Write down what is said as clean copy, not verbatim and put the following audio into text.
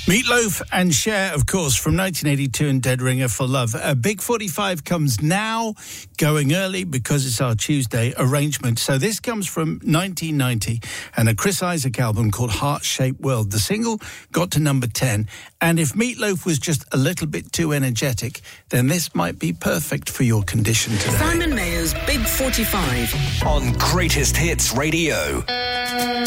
Meatloaf and Cher, of course, from 1982 and Dead Ringer for Love. Big 45 comes now, going early because it's our Tuesday arrangement. So this comes from 1990 and a Chris Isaak album called Heart-Shaped World. The single got to number 10. And if Meatloaf was just a little bit too energetic, then this might be perfect for your condition today. Simon Mayer's Big 45 on Greatest Hits Radio.